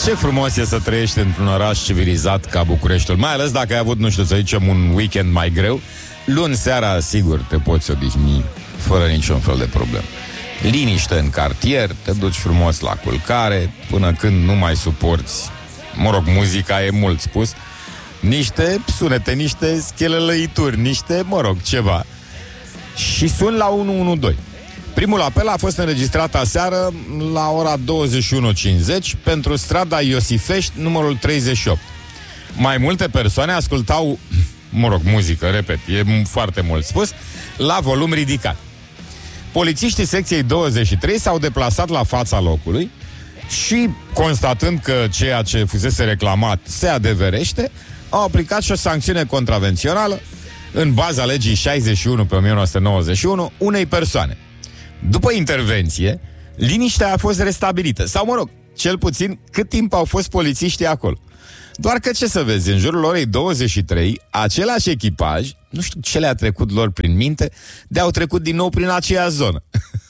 Ce frumos e să trăiești într-un oraș civilizat ca Bucureștiul, mai ales dacă ai avut, nu știu, să zicem, un weekend mai greu. Luni seara, sigur, te poți odihni fără niciun fel de problemă. Liniște în cartier, te duci frumos la culcare, până când nu mai suporți, mă rog, muzica e mult spus, niște sunete, niște schelelăituri, niște, mă rog, ceva. Și sun la 112. Primul apel a fost înregistrat aseară la ora 21:50 pentru strada Iosifești, numărul 38. Mai multe persoane ascultau, mă rog, muzică, repet, e foarte mult spus, la volum ridicat. Polițiștii secției 23 s-au deplasat la fața locului și, constatând că ceea ce fusese reclamat se adeverește, au aplicat și o sancțiune contravențională în baza legii 61/1991 unei persoane. După intervenție, liniștea a fost restabilită. Sau, mă rog, cel puțin cât timp au fost polițiștii acolo. Doar că, ce să vezi, în jurul orei 23, același echipaj, nu știu ce le-a trecut lor prin minte, de-au trecut din nou prin aceeași zonă.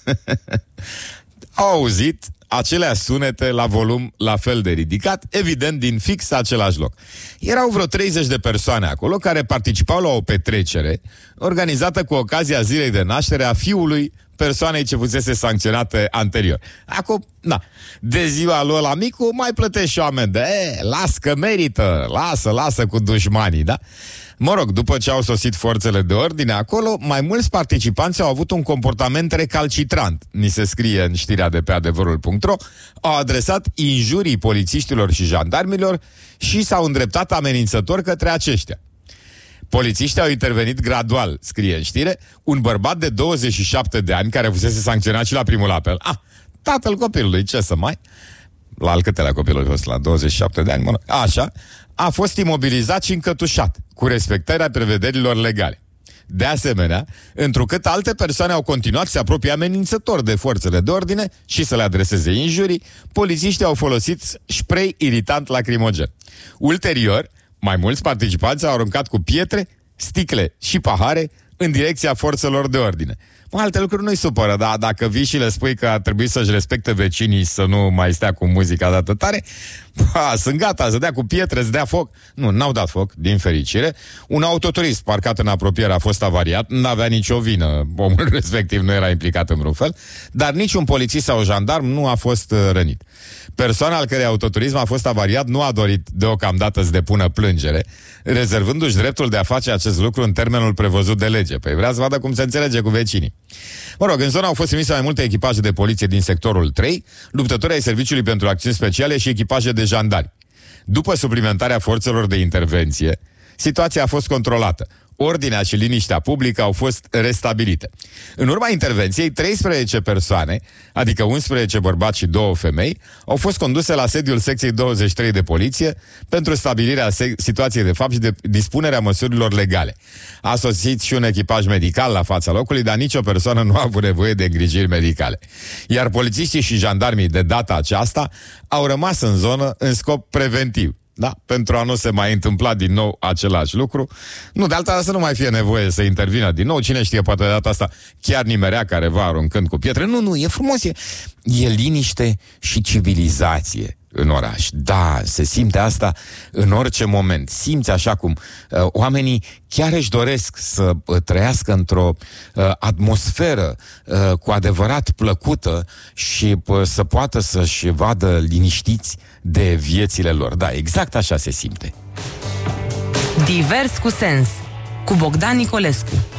Au auzit aceleași sunete la volum la fel de ridicat, evident din fix același loc. Erau vreo 30 de persoane acolo care participau la o petrecere organizată cu ocazia zilei de naștere a fiului persoanei ce fusese sancționată anterior. Acum, de ziua lui ăla micu mai plătești și o amendă. Las că merită, lasă cu dușmanii, da? Mă rog, după ce au sosit forțele de ordine acolo, mai mulți participanți au avut un comportament recalcitrant, ni se scrie în știrea de pe adevărul.ro, au adresat injurii polițiștilor și jandarmilor și s-au îndreptat amenințător către aceștia. Polițiștii au intervenit gradual, scrie în știre, un bărbat de 27 de ani, care fusese sancționat și la primul apel. Tatăl copilului, ce să mai... La al câtelea copilul a fost la 27 de ani, așa, a fost imobilizat și încătușat, cu respectarea prevederilor legale. De asemenea, întrucât alte persoane au continuat să se apropie amenințător de forțele de ordine și să le adreseze injurii, polițiștii au folosit spray iritant lacrimogen. Ulterior, mai mulți participanți au aruncat cu pietre, sticle și pahare în direcția forțelor de ordine. Alte lucruri nu-i supără, dar dacă vii și le spui că ar trebui să-și respecte vecinii să nu mai stea cu muzica dată tare, sunt gata să dea cu pietre, să dea foc. Nu, n-au dat foc, din fericire. Un autoturism parcat în apropiere a fost avariat, n-avea nicio vină, omul respectiv nu era implicat în vreun fel, dar niciun polițist sau jandarm nu a fost rănit. Persoana al cărei autoturism a fost avariat nu a dorit deocamdată să depună plângere, rezervându-și dreptul de a face acest lucru în termenul prevăzut de lege. Păi vrea să vadă cum se înțelege cu vecinii. Mă rog, în zonă au fost trimise mai multe echipaje de poliție din sectorul 3, luptători ai Serviciului pentru Acțiuni Speciale și echipaje de jandarmi. După suplimentarea forțelor de intervenție, situația a fost controlată. Ordinea și liniștea publică au fost restabilite. În urma intervenției, 13 persoane, adică 11 bărbați și 2 femei, au fost conduse la sediul secției 23 de poliție pentru stabilirea situației de fapt și de dispunerea măsurilor legale. A sosit și un echipaj medical la fața locului, dar nicio persoană nu a avut nevoie de îngrijiri medicale. Iar polițiștii și jandarmii de data aceasta au rămas în zonă în scop preventiv. Da, pentru a nu se mai întâmpla din nou același lucru. Nu, de alta să nu mai fie nevoie să intervină din nou. Cine știe, poate de data asta chiar nimerea careva aruncând cu pietre. Nu, e frumos, e liniște și civilizație în oraș. Da, se simte asta în orice moment. Simți așa cum oamenii chiar își doresc să trăiască într-o atmosferă cu adevărat plăcută și să poată să-și vadă liniștiți de viețile lor. Da, exact așa se simte. Divers cu sens, cu Bogdan Nicolescu.